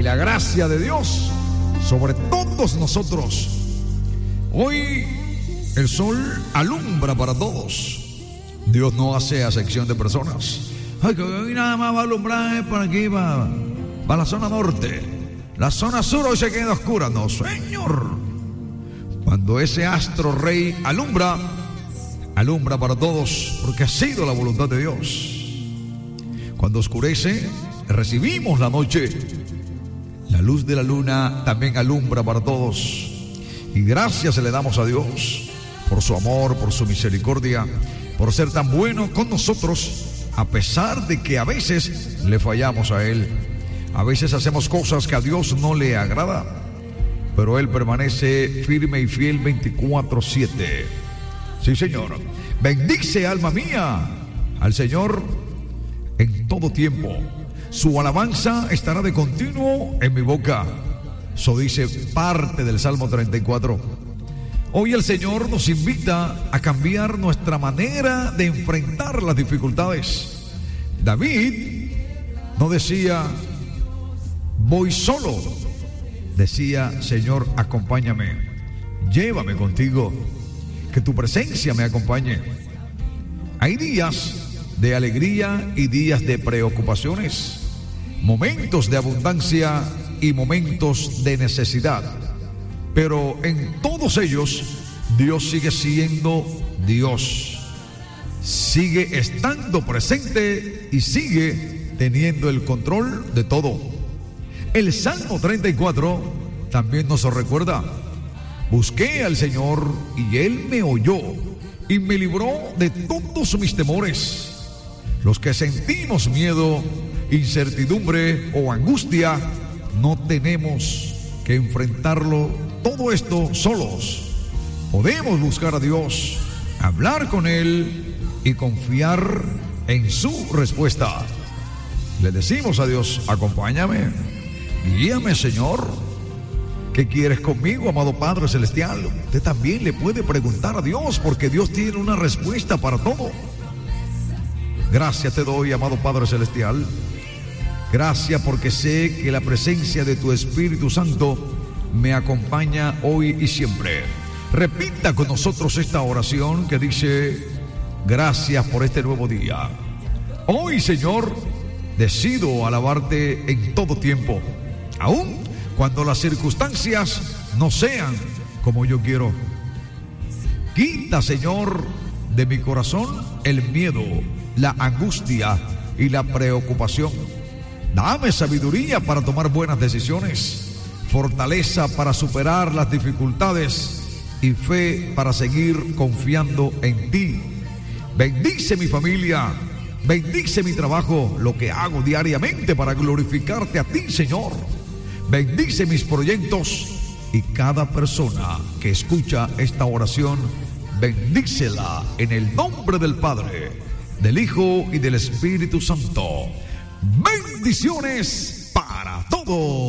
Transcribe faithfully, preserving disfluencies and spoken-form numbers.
la gracia de Dios sobre todos nosotros. Hoy el sol alumbra para todos. Dios no hace acepción de personas. Ay, que hoy nada más va a alumbrar para aquí, para, para la zona norte. La zona sur hoy se queda oscura. No, Señor. Cuando ese astro rey alumbra, alumbra para todos, porque ha sido la voluntad de Dios. Cuando oscurece, recibimos la noche. La luz de la luna también alumbra para todos. Y gracias le damos a Dios por su amor, por su misericordia, por ser tan bueno con nosotros, a pesar de que a veces le fallamos a Él. A veces hacemos cosas que a Dios no le agrada, pero Él permanece firme y fiel veinticuatro siete. Sí, Señor. Bendice, alma mía, al Señor en todo tiempo. Su alabanza estará de continuo en mi boca. Eso dice parte del Salmo treinta y cuatro. Hoy el Señor nos invita a cambiar nuestra manera de enfrentar las dificultades. David no decía, voy solo. Decía, Señor, acompáñame. Llévame contigo. Que tu presencia me acompañe. Hay días de alegría y días de preocupaciones, momentos de abundancia y momentos de necesidad, pero en todos ellos Dios sigue siendo Dios, sigue estando presente y sigue teniendo el control de todo. El Salmo treinta y cuatro también nos recuerda: busqué al Señor y Él me oyó y me libró de todos mis temores. Los que sentimos miedo, incertidumbre o angustia, no tenemos que enfrentarlo todo esto solos. Podemos buscar a Dios, hablar con Él y confiar en su respuesta. Le decimos a Dios, acompáñame, guíame, Señor. ¿Qué quieres conmigo, amado Padre Celestial? Usted también le puede preguntar a Dios, porque Dios tiene una respuesta para todo. Gracias te doy, amado Padre Celestial. Gracias porque sé que la presencia de tu Espíritu Santo me acompaña hoy y siempre. Repita con nosotros esta oración que dice: gracias por este nuevo día. Hoy, Señor, decido alabarte en todo tiempo, aun cuando las circunstancias no sean como yo quiero. Quita, Señor, de mi corazón el miedo, la angustia y la preocupación. Dame sabiduría para tomar buenas decisiones, fortaleza para superar las dificultades y fe para seguir confiando en ti. Bendice mi familia, bendice mi trabajo, lo que hago diariamente para glorificarte a ti, Señor. Bendice mis proyectos y cada persona que escucha esta oración, bendícela en el nombre del Padre, del Hijo y del Espíritu Santo. Bendiciones para todos.